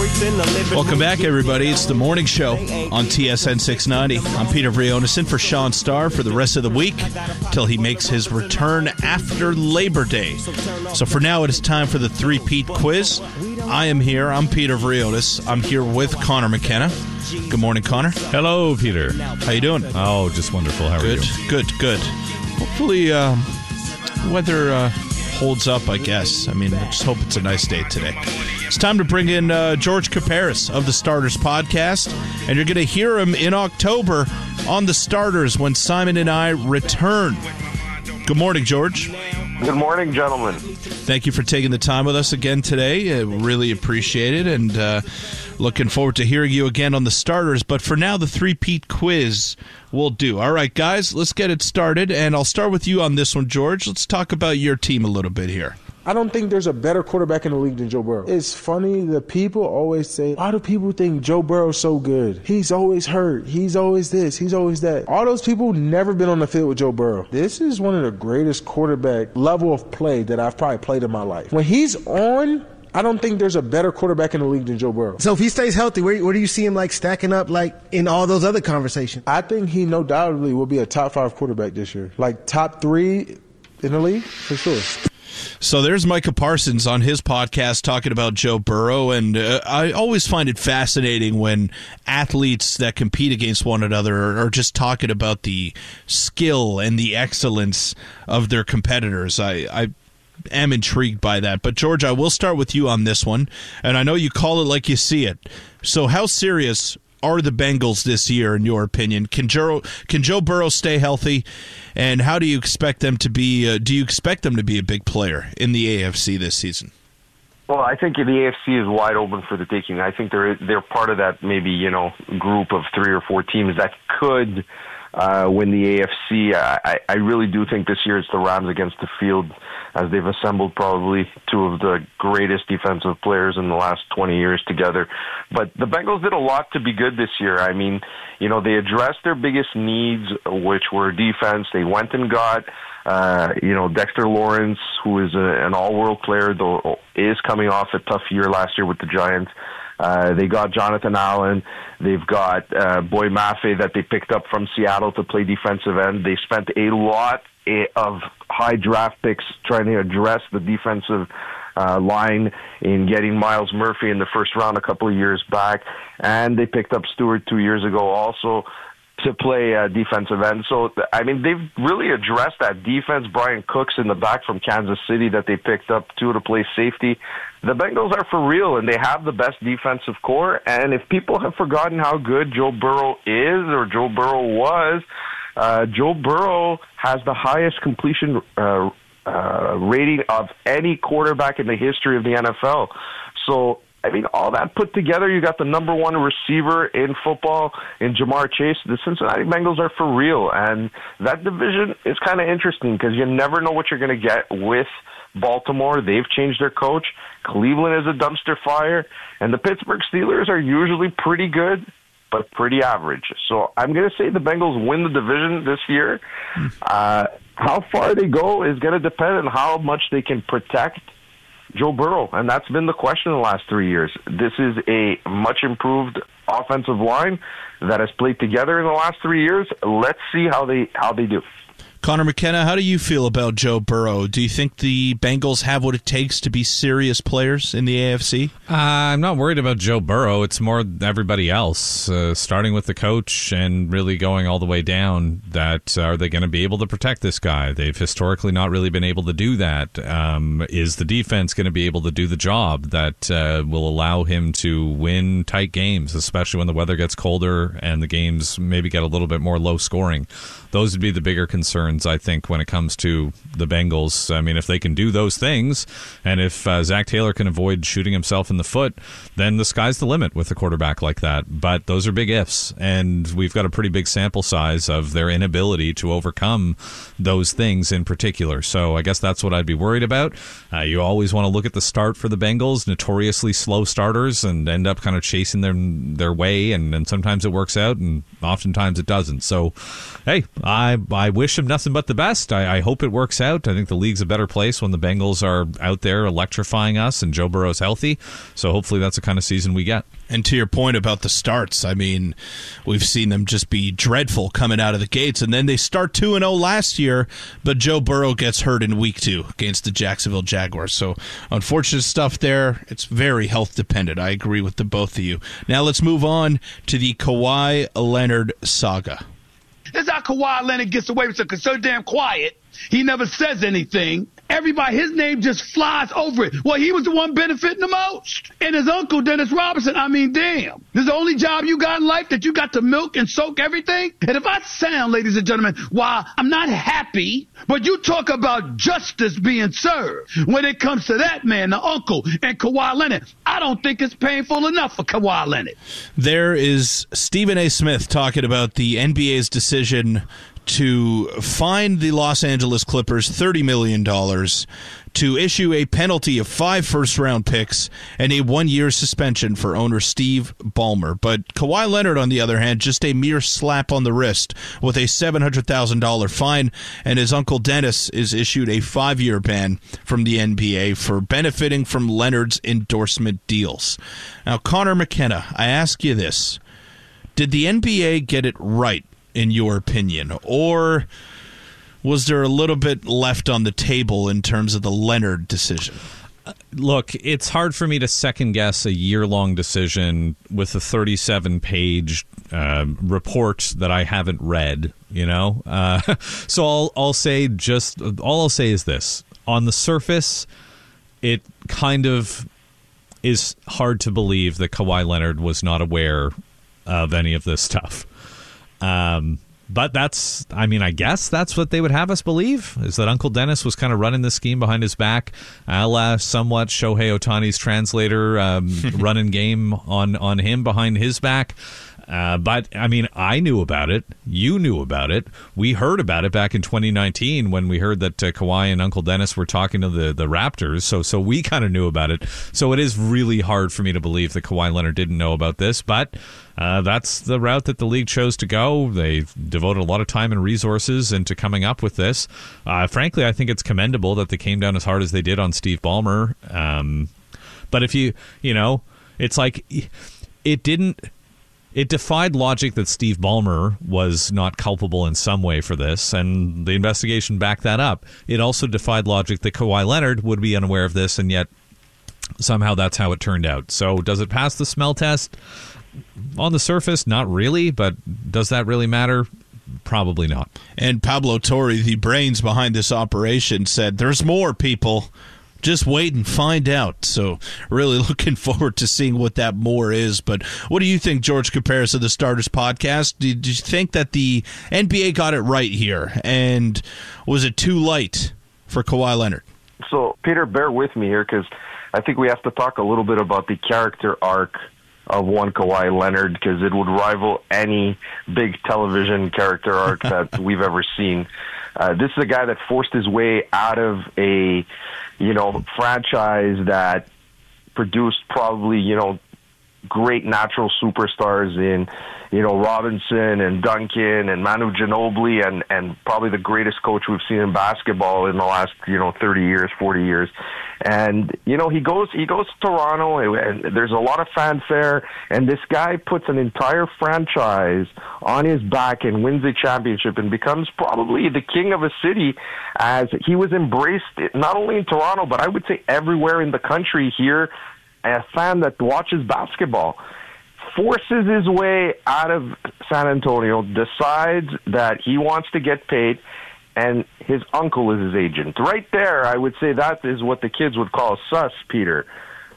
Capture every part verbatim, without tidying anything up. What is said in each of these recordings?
Welcome back, everybody. It's the morning show on T S N six ninety. I'm Peter Vrionis in for Sean Starr for the rest of the week till he makes his return after Labor Day. So for now, it is time for the three-peat quiz. I am here. I'm Peter Vrionis. I'm here with Connor McKenna. Good morning, Connor. Hello, Peter. How you doing? Oh, just wonderful. How are good, you? Good, good, good. Hopefully, um, weather uh, holds up, I guess. I mean, I just hope it's a nice day today. It's time to bring in uh, George Kaparis of the Starters Podcast, and you're going to hear him in October on the Starters when Simon and I return. Good morning, George. Good morning, gentlemen. Thank you for taking the time with us again today. I really appreciate it, and uh, looking forward to hearing you again on the Starters. But for now, the three-peat quiz will do. All right, guys, let's get it started, and I'll start with you on this one, George. Let's talk about your team a little bit here. I don't think there's a better quarterback in the league than Joe Burrow. It's funny, the people always say, why do people think Joe Burrow's so good? He's always hurt. He's always this. He's always that. All those people never been on the field with Joe Burrow. This is one of the greatest quarterback level of play that I've probably played in my life. When he's on, I don't think there's a better quarterback in the league than Joe Burrow. So if he stays healthy, where, where do you see him like stacking up like in all those other conversations? I think he no doubtedly will be a top five quarterback this year. Like top three in the league, for sure. So there's Micah Parsons on his podcast talking about Joe Burrow, and uh, I always find it fascinating when athletes that compete against one another are, are just talking about the skill and the excellence of their competitors. I, I am intrigued by that. But, George, I will start with you on this one, and I know you call it like you see it. So how serious are the Bengals this year, in your opinion? Can Joe, can Joe Burrow stay healthy, and how do you expect them to be? Uh, do you expect them to be a big player in the A F C this season? Well, I think the A F C is wide open for the taking. I think they're they're part of that maybe you know group of three or four teams that could uh, win the A F C. I, I really do think this year it's the Rams against the field, as they've assembled probably two of the greatest defensive players in the last twenty years together. But the Bengals did a lot to be good this year. I mean, you know, they addressed their biggest needs, which were defense. They went and got, uh, you know, Dexter Lawrence, who is a, an all-world player, though is coming off a tough year last year with the Giants. Uh, they got Jonathan Allen. They've got uh, Boy Maffei that they picked up from Seattle to play defensive end. They spent a lot of high draft picks trying to address the defensive uh, line in getting Myles Murphy in the first round a couple of years back. And they picked up Stewart two years ago also to play uh, defensive end. So, I mean, they've really addressed that defense. Brian Cook's in the back from Kansas City that they picked up, too, to play safety. The Bengals are for real, and they have the best defensive core. And if people have forgotten how good Joe Burrow is or Joe Burrow was, uh, Joe Burrow has the highest completion uh, uh, rating of any quarterback in the history of the N F L. So, I mean, all that put together, you got the number one receiver in football in Jamar Chase. The Cincinnati Bengals are for real, and that division is kind of interesting because you never know what you're going to get with Baltimore. They've changed their coach. Cleveland is a dumpster fire, and the Pittsburgh Steelers are usually pretty good, but pretty average. So I'm going to say the Bengals win the division this year. Uh, how far they go is going to depend on how much they can protect Joe Burrow, and that's been the question in the last three years. This is a much improved offensive line that has played together in the last three years. Let's see how they how they do. Connor McKenna, how do you feel about Joe Burrow? Do you think the Bengals have what it takes to be serious players in the A F C? Uh, I'm not worried about Joe Burrow. It's more everybody else, uh, starting with the coach and really going all the way down. That uh, are they going to be able to protect this guy? They've historically not really been able to do that. Um, is the defense going to be able to do the job that uh, will allow him to win tight games, especially when the weather gets colder and the games maybe get a little bit more low scoring? Those would be the bigger concerns, I think, when it comes to the Bengals. I mean, if they can do those things, and if uh, Zach Taylor can avoid shooting himself in the foot, then the sky's the limit with a quarterback like that. But those are big ifs, and we've got a pretty big sample size of their inability to overcome those things in particular. So I guess that's what I'd be worried about. Uh, you always want to look at the start for the Bengals, notoriously slow starters, and end up kind of chasing their, their way, and, and sometimes it works out, and oftentimes it doesn't. So, hey, I I wish him nothing nothing but the best. I, I hope it works out. I think the league's a better place when the Bengals are out there electrifying us and Joe Burrow's healthy. So hopefully that's the kind of season we get. And to your point about the starts, I mean, we've seen them just be dreadful coming out of the gates, and then they start two and oh last year, but Joe Burrow gets hurt in week two against the Jacksonville Jaguars. So unfortunate stuff there. It's very health dependent. I agree with the both of you. Now let's move on to the Kawhi Leonard saga. This is how Kawhi Leonard gets away with it, because so damn quiet. He never says anything. Everybody, his name just flies over it. Well, he was the one benefiting the most. And his uncle, Dennis Robinson, I mean, damn. This is the only job you got in life that you got to milk and soak everything? And if I sound, ladies and gentlemen, while I'm not happy, but you talk about justice being served, when it comes to that man, the uncle, and Kawhi Leonard, I don't think it's painful enough for Kawhi Leonard. There is Stephen A. Smith talking about the N B A's decision to fine the Los Angeles Clippers thirty million dollars, to issue a penalty of five first-round picks, and a one-year suspension for owner Steve Ballmer. But Kawhi Leonard, on the other hand, just a mere slap on the wrist with a seven hundred thousand dollars fine, and his uncle Dennis is issued a five-year ban from the N B A for benefiting from Leonard's endorsement deals. Now, Connor McKenna, I ask you this. Did the N B A get it right, in your opinion, or was there a little bit left on the table in terms of the Leonard decision? Look, it's hard for me to second-guess a year-long decision with a thirty-seven page uh, report that I haven't read, you know? Uh, so I'll, I'll say just, all I'll say is this. On the surface, it kind of is hard to believe that Kawhi Leonard was not aware of any of this stuff. Um, but that's, I mean, I guess that's what they would have us believe, is that Uncle Dennis was kind of running the scheme behind his back, a la somewhat Shohei Ohtani's translator, um, running game on, on him behind his back. Uh, but, I mean, I knew about it. You knew about it. We heard about it back in twenty nineteen when we heard that uh, Kawhi and Uncle Dennis were talking to the, the Raptors. So so we kind of knew about it. So it is really hard for me to believe that Kawhi Leonard didn't know about this. But uh, that's the route that the league chose to go. They devoted a lot of time and resources into coming up with this. Uh, frankly, I think it's commendable that they came down as hard as they did on Steve Ballmer. Um, but if you, you know, it's like it didn't... It defied logic that Steve Ballmer was not culpable in some way for this, and the investigation backed that up. It also defied logic that Kawhi Leonard would be unaware of this, and yet somehow that's how it turned out. So does it pass the smell test? On the surface, not really, but does that really matter? Probably not. And Pablo Torre, the brains behind this operation, said, "There's more, people. Just wait and find out." So really looking forward to seeing what that more is. But what do you think, George Caparis of the Starters Podcast? Did you think that the N B A got it right here? And was it too light for Kawhi Leonard? So, Peter, bear with me here, because I think we have to talk a little bit about the character arc of one Kawhi Leonard, because it would rival any big television character arc that we've ever seen. Uh, this is a guy that forced his way out of a, you know, franchise that produced probably, you know, great natural superstars in, you know, Robinson and Duncan and Manu Ginobili, and, and probably the greatest coach we've seen in basketball in the last, you know, thirty years, forty years. And, you know, he goes, he goes to Toronto, and there's a lot of fanfare, and this guy puts an entire franchise on his back and wins a championship and becomes probably the king of a city, as he was embraced not only in Toronto, but I would say everywhere in the country here. A fan that watches basketball, forces his way out of San Antonio, decides that he wants to get paid, and his uncle is his agent. Right there, I would say that is what the kids would call sus, Peter.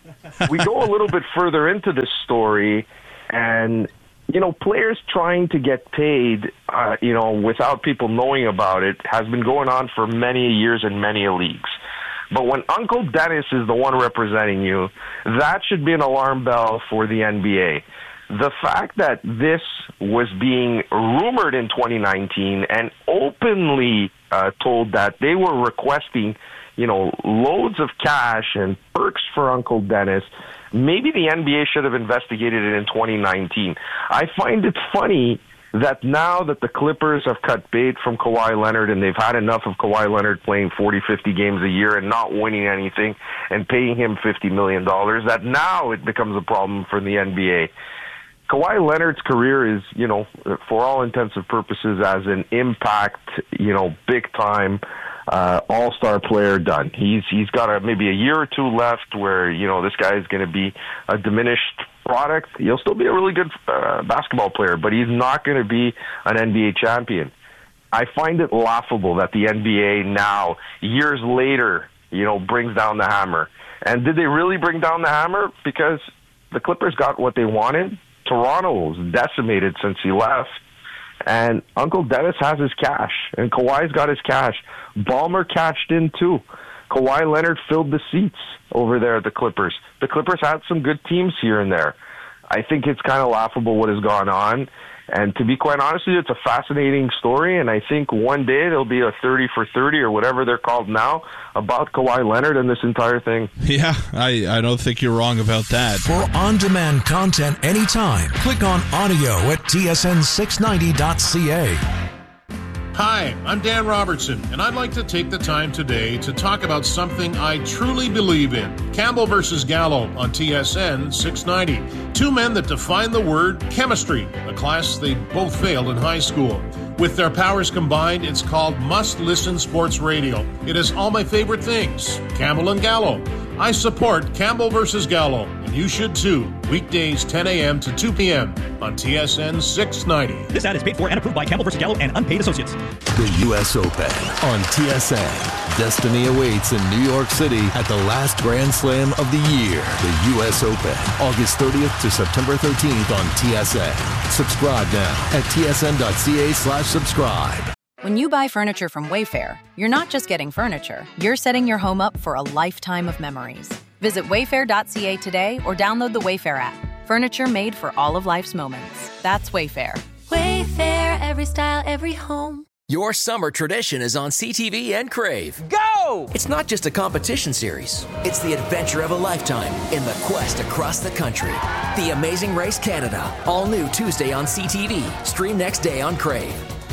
We go a little bit further into this story, and, you know, players trying to get paid, uh, you know, without people knowing about it has been going on for many years in many leagues. But when Uncle Dennis is the one representing you, that should be an alarm bell for the N B A. The fact that this was being rumored in twenty nineteen and openly uh, told that they were requesting, you know, loads of cash and perks for Uncle Dennis, maybe the N B A should have investigated it in twenty nineteen. I find it funny that now that the Clippers have cut bait from Kawhi Leonard and they've had enough of Kawhi Leonard playing forty, fifty games a year and not winning anything and paying him fifty million dollars, that now it becomes a problem for the N B A. Kawhi Leonard's career is, you know, for all intents and purposes, as an impact, you know, big-time uh, all-star player done. He's He's got a, maybe a year or two left where, you know, this guy is going to be a diminished product. He'll still be a really good uh, basketball player, but he's not going to be an N B A champion. I find it laughable that the N B A now, years later, you know, brings down the hammer. And did they really bring down the hammer? Because the Clippers got what they wanted. Toronto was decimated since he left. And Uncle Dennis has his cash, and Kawhi's got his cash. Ballmer cashed in too. Kawhi Leonard filled the seats over there at the Clippers. The Clippers had some good teams here and there. I think it's kind of laughable what has gone on. And to be quite honest with you, it's a fascinating story, and I think one day there'll be a thirty for thirty or whatever they're called now about Kawhi Leonard and this entire thing. Yeah, I, I don't think you're wrong about that. For on-demand content anytime, click on audio at T S N six ninety dot C A. Hi, I'm Dan Robertson, and I'd like to take the time today to talk about something I truly believe in. Campbell versus Gallo on T S N six ninety. Two men that define the word chemistry, a class they both failed in high school. With their powers combined, it's called must-listen sports radio. It is all my favorite things. Campbell and Gallo. I support Campbell versus Gallo, and you should too. Weekdays ten a.m. to two p.m. on T S N six ninety. This ad is paid for and approved by Campbell versus Gallo and unpaid associates. The U S Open on T S N. Destiny awaits in New York City at the last Grand Slam of the year. The U S Open, August thirtieth to September thirteenth on T S N. Subscribe now at T S N dot C A slash subscribe. When you buy furniture from Wayfair, you're not just getting furniture, you're setting your home up for a lifetime of memories. Visit wayfair dot c a today or download the Wayfair app. Furniture made for all of life's moments. That's Wayfair. Wayfair, every style, every home. Your summer tradition is on C T V and Crave. Go! It's not just a competition series. It's the adventure of a lifetime in the quest across the country. The Amazing Race Canada. All new Tuesday on C T V. Stream next day on Crave.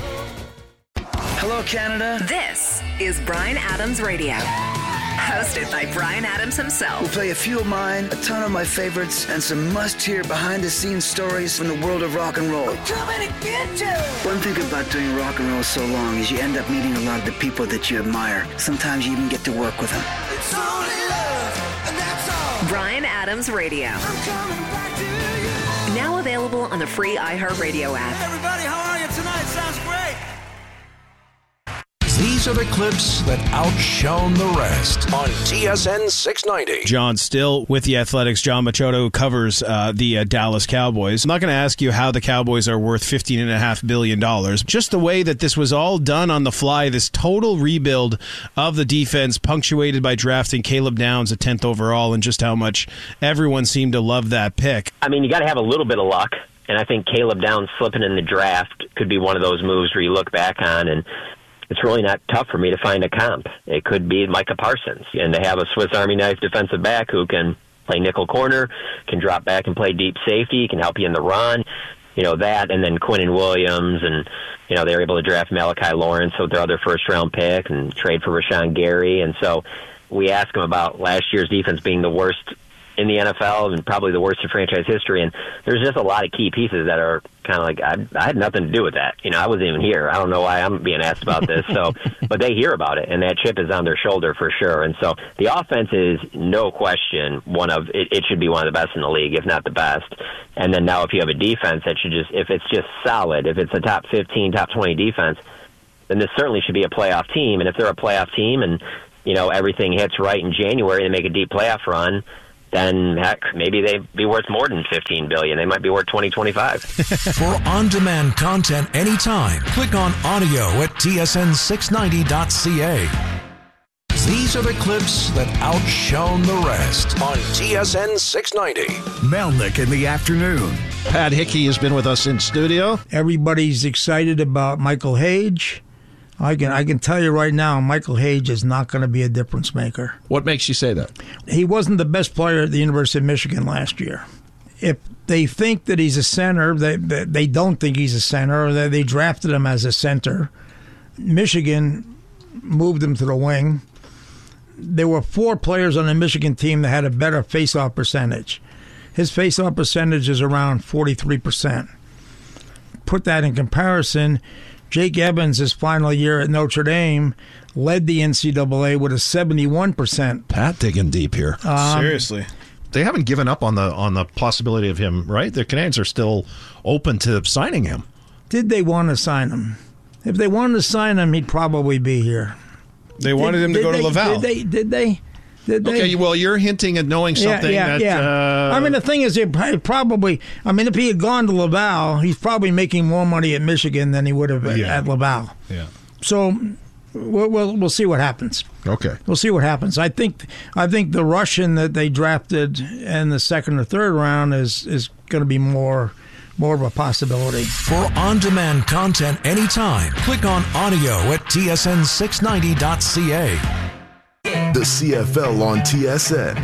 Hello, Canada. This is Bryan Adams Radio. Hosted by Bryan Adams himself. We'll play a few of mine, a ton of my favorites, and some must-hear behind-the-scenes stories from the world of rock and roll. I'm coming to get you! One thing about doing rock and roll so long is you end up meeting a lot of the people that you admire. Sometimes you even get to work with them. It's only love, and that's all. Bryan Adams Radio. I'm coming back to you. Now available on the free iHeartRadio app. Hey everybody, how are you tonight? Sounds great. These are the clips that outshone the rest on T S N six ninety. John Still with the Athletics. John Machado, who covers uh, the uh, Dallas Cowboys. I'm not going to ask you how the Cowboys are worth fifteen point five billion dollars. Just the way that this was all done on the fly, this total rebuild of the defense, punctuated by drafting Caleb Downs at tenth overall, and just how much everyone seemed to love that pick. I mean, you got to have a little bit of luck, and I think Caleb Downs slipping in the draft could be one of those moves where you look back on and it's really not tough for me to find a comp. It could be Micah Parsons, and to have a Swiss Army knife defensive back who can play nickel corner, can drop back and play deep safety, can help you in the run, you know, that, and then Quinnen Williams, and, you know, they were able to draft Malachi Lawrence with their other first-round pick and trade for Rashawn Gary, and so we asked them about last year's defense being the worst in the N F L and probably the worst in franchise history, and there's just a lot of key pieces that are kind of like, I, I had nothing to do with that. You know, I wasn't even here. I don't know why I'm being asked about this. So, but they hear about it, and that chip is on their shoulder for sure. And so the offense is no question one of, it, it should be one of the best in the league, if not the best. And then now if you have a defense that should just, if it's just solid, if it's a top fifteen, top twenty defense, then this certainly should be a playoff team. And if they're a playoff team and, you know, everything hits right in January and they make a deep playoff run, then heck, maybe they'd be worth more than fifteen billion dollars. They might be worth twenty, twenty-five. For on-demand content anytime, click on audio at T S N six ninety dot C A. These are the clips that outshone the rest on T S N six ninety. Melnick in the afternoon. Pat Hickey has been with us in studio. Everybody's excited about Michael Hage. I can I can tell you right now, Michael Hage is not going to be a difference maker. What makes you say that? He wasn't the best player at the University of Michigan last year. If they think that he's a center. They they, they don't think he's a center. Or they, they drafted him as a center. Michigan moved him to the wing. There were four players on the Michigan team that had a better face-off percentage. His face-off percentage is around forty-three percent. Put that in comparison, Jake Evans, his final year at Notre Dame, led the N C double A with a seventy-one percent. Pat digging deep here. Um, Seriously. They haven't given up on the on the possibility of him, right? The Canadians are still open to signing him. Did they want to sign him? If they wanted to sign him, he'd probably be here. They wanted did, him to did go they, to Laval. Did they? Did they? Did they? Okay, well, you're hinting at knowing something yeah, yeah, that... Yeah. Uh, I mean, the thing is, he probably... I mean, if he had gone to Laval, he's probably making more money at Michigan than he would have at, Yeah. at Laval. Yeah. So we'll, we'll we'll see what happens. Okay. We'll see what happens. I think I think the Russian that they drafted in the second or third round is is going to be more... more of a possibility. For on-demand content anytime, click on audio at T S N six ninety dot C A. The C F L on T S N.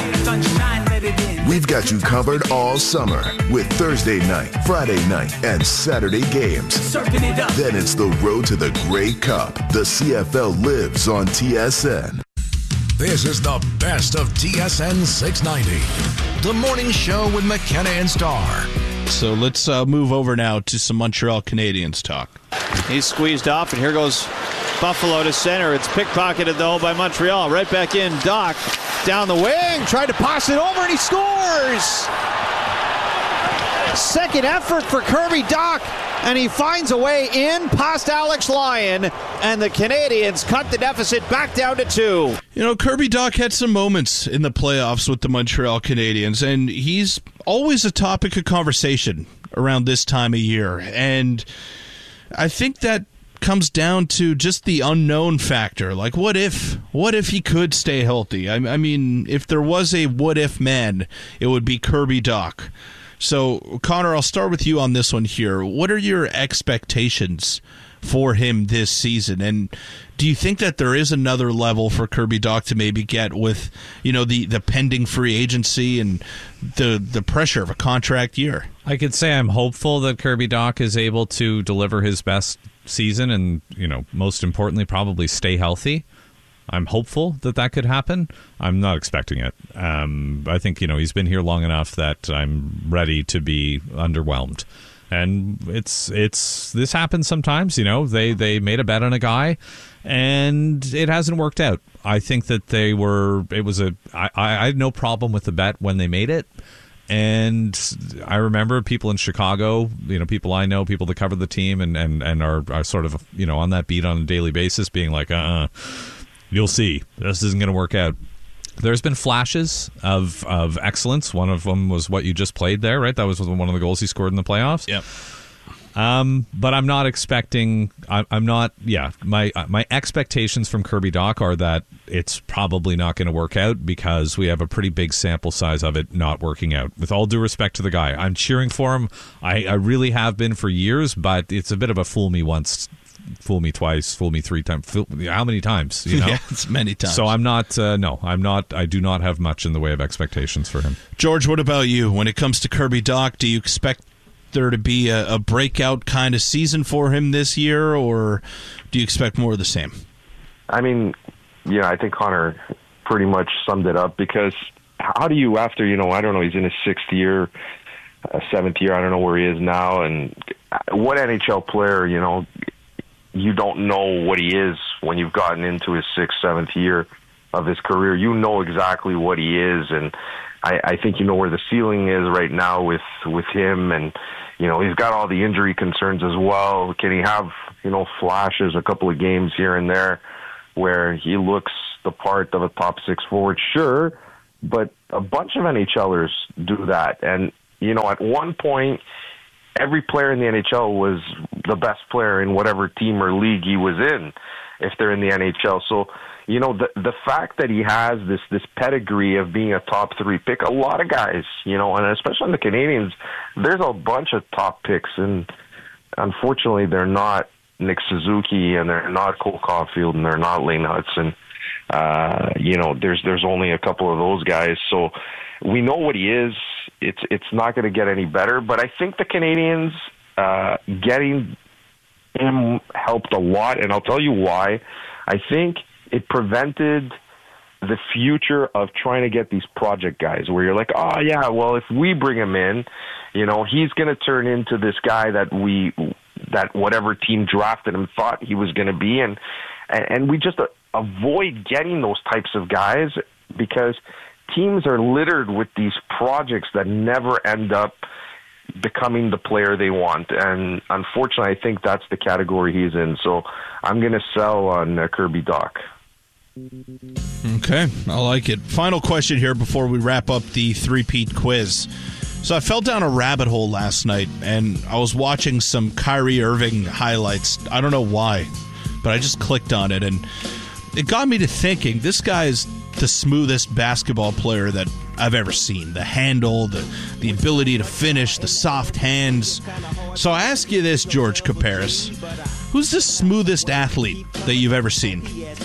We've got you covered all summer with Thursday night, Friday night, and Saturday games. Then it's the road to the Grey Cup. The C F L lives on T S N. This is the best of T S N six ninety. The morning show with McKenna and Starr. So let's uh, move over now to some Montreal Canadiens talk. He's squeezed off, and here goes Buffalo to center. It's pickpocketed, though, by Montreal. Right back in. Doc down the wing. Tried to pass it over, and he scores! Second effort for Kirby Dach, and he finds a way in past Alex Lyon, and the Canadiens cut the deficit back down to two. You know, Kirby Dach had some moments in the playoffs with the Montreal Canadiens, and he's always a topic of conversation around this time of year. And I think that comes down to just the unknown factor. Like, what if? What if he could stay healthy? I, I mean, if there was a what-if man, it would be Kirby Dach. So, Connor, I'll start with you on this one here. What are your expectations for him this season? And do you think that there is another level for Kirby Dach to maybe get with, you know, the, the pending free agency and the the pressure of a contract year? I could say I'm hopeful that Kirby Dach is able to deliver his best season and, you know, most importantly, probably stay healthy. I'm hopeful that that could happen. I'm not expecting it. Um, I think, you know, he's been here long enough that I'm ready to be underwhelmed. And it's it's this happens sometimes, you know. They they made a bet on a guy, and it hasn't worked out. I think that they were. It was a. I, I had no problem with the bet when they made it, and I remember people in Chicago, you know, people I know, people that cover the team and and and are are sort of, you know, on that beat on a daily basis, being like, uh, uh you'll see, this isn't going to work out. There's been flashes of, of excellence. One of them was what you just played there, right? That was one of the goals he scored in the playoffs. Yep. Um, but I'm not expecting. I, I'm not. Yeah, my my expectations from Kirby Dach are that it's probably not going to work out because we have a pretty big sample size of it not working out. With all due respect to the guy, I'm cheering for him. I, I really have been for years, but it's a bit of a fool me once. Fool me twice, fool me three times. Fool, how many times? You know? Yeah, it's many times. So I'm not. Uh, no, I'm not. I do not have much in the way of expectations for him. George, what about you? When it comes to Kirby Dach, do you expect there to be a, a breakout kind of season for him this year, or do you expect more of the same? I mean, yeah, I think Connor pretty much summed it up, because how do you, after, you know, I don't know, he's in his sixth year, uh, seventh year, I don't know where he is now, and what N H L player, you know, you don't know what he is when you've gotten into his sixth, seventh year of his career. You know exactly what he is, and I, I think you know where the ceiling is right now with, with him, and, you know, he's got all the injury concerns as well. Can he have, you know, flashes, a couple of games here and there where he looks the part of a top six forward? Sure, but a bunch of NHLers do that, and, you know, at one point, every player in the N H L was the best player in whatever team or league he was in, if they're in the N H L. So, you know, the the fact that he has this this pedigree of being a top three pick, a lot of guys, you know, and especially on the Canadians, there's a bunch of top picks, and unfortunately they're not Nick Suzuki, and they're not Cole Caulfield, and they're not Lane Hudson. Uh, you know, there's there's only a couple of those guys. So we know what he is. it's it's not going to get any better. But I think the Canadians uh, getting him helped a lot, and I'll tell you why. I think it prevented the future of trying to get these project guys where you're like, oh, yeah, well, if we bring him in, you know, he's going to turn into this guy that we, that whatever team drafted him thought he was going to be. And, and we just avoid getting those types of guys because teams are littered with these projects that never end up becoming the player they want. And unfortunately, I think that's the category he's in. So I'm going to sell on uh, Kirby Dach. Okay, I like it. Final question here before we wrap up the three-peat quiz. So I fell down a rabbit hole last night, and I was watching some Kyrie Irving highlights. I don't know why, but I just clicked on it, and it got me to thinking, this guy is the smoothest basketball player that I've ever seen. The handle, the, the ability to finish, the soft hands. So I ask you this, George Kaparis. Who's the smoothest athlete that you've ever seen?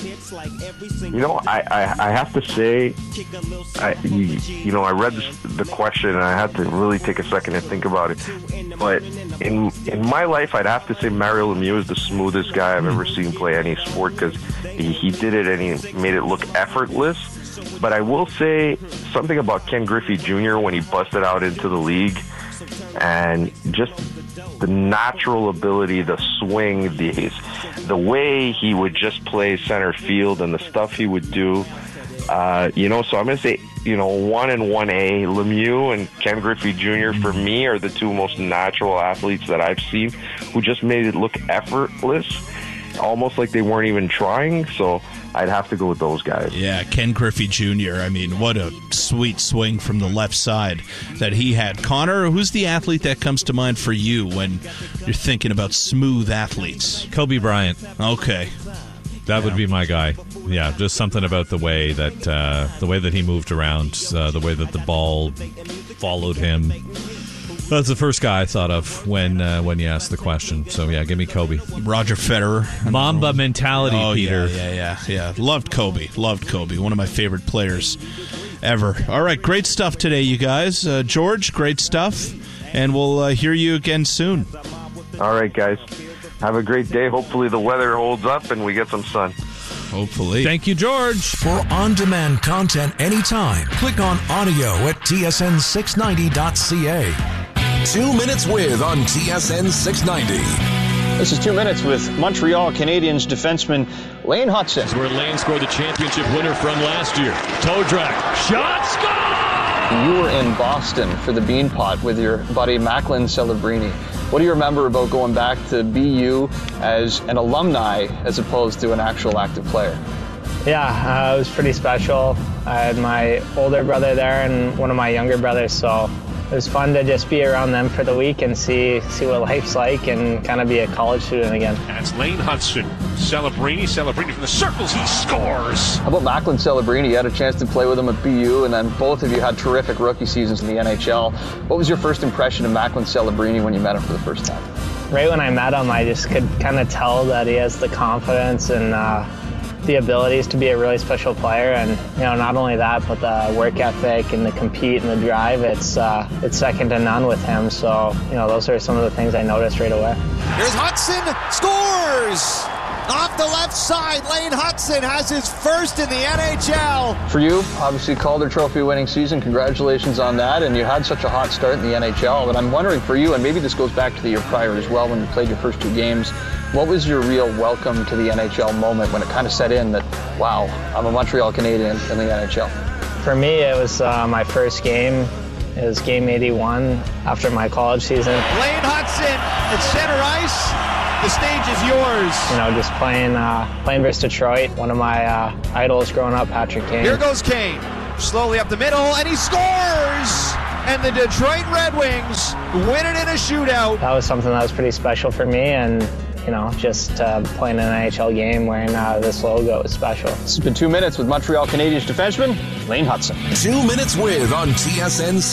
You know, I, I, I have to say, I, you, you know, I read this, the question and I had to really take a second and think about it. But in in my life, I'd have to say Mario Lemieux is the smoothest guy I've ever seen play any sport because he, he did it and he made it look effortless. But I will say something about Ken Griffey Junior when he busted out into the league and just the natural ability, the swing, the the way he would just play center field and the stuff he would do. Uh, you know, so I'm going to say, you know, one and one A, Lemieux and Ken Griffey Junior for me are the two most natural athletes that I've seen who just made it look effortless, almost like they weren't even trying. So I'd have to go with those guys. Yeah, Ken Griffey Junior I mean, what a sweet swing from the left side that he had. Connor, who's the athlete that comes to mind for you when you're thinking about smooth athletes? Kobe Bryant. Okay. That yeah. would be my guy. Yeah, just something about the way that uh, the way that he moved around, uh, the way that the ball followed him. That's the first guy I thought of when uh, when you asked the question. So, yeah, give me Kobe. Roger Federer. Mamba mentality, oh, Peter. Yeah, yeah, yeah, yeah. Loved Kobe. Loved Kobe. One of my favorite players ever. All right, great stuff today, you guys. Uh, George, great stuff. And we'll uh, hear you again soon. All right, guys. Have a great day. Hopefully the weather holds up and we get some sun. Hopefully. Thank you, George. For on-demand content anytime, click on audio at T S N six ninety dot C A. Two Minutes With on T S N six ninety. This is Two Minutes with Montreal Canadiens defenseman Lane Hutson. Where Lane scored the championship winner from last year. Toe drag. Shot, score! You were in Boston for the Beanpot with your buddy Macklin Celebrini. What do you remember about going back to B U as an alumni as opposed to an actual active player? Yeah, uh, it was pretty special. I had my older brother there and one of my younger brothers, so it was fun to just be around them for the week and see see what life's like and kind of be a college student again. That's Lane Hutson. Celebrini, Celebrini from the circles, he scores! How about Macklin Celebrini? You had a chance to play with him at B U, and then both of you had terrific rookie seasons in the N H L. What was your first impression of Macklin Celebrini when you met him for the first time? Right when I met him, I just could kind of tell that he has the confidence and uh, the abilities to be a really special player, and you know, not only that, but the work ethic and the compete and the drive, it's uh, it's second to none with him. So, you know, those are some of the things I noticed right away. Here's Hutson, scores! Off the left side, Lane Hutson has his first in the N H L. For you, obviously Calder Trophy winning season, congratulations on that, and you had such a hot start in the N H L, but I'm wondering for you, and maybe this goes back to the year prior as well when you played your first two games, what was your real welcome to the N H L moment when it kind of set in that, wow, I'm a Montreal Canadian in the N H L? For me, it was uh, my first game. It was game eighty-one after my college season. Lane Hutson at center ice. The stage is yours. You know, just playing uh, playing versus Detroit, one of my uh, idols growing up, Patrick Kane. Here goes Kane, slowly up the middle, and he scores! And the Detroit Red Wings win it in a shootout. That was something that was pretty special for me, and you know, just uh, playing an N H L game wearing uh, this logo was special. This has been Two Minutes with Montreal Canadiens defenseman Lane Hutson. Two Minutes With on T S N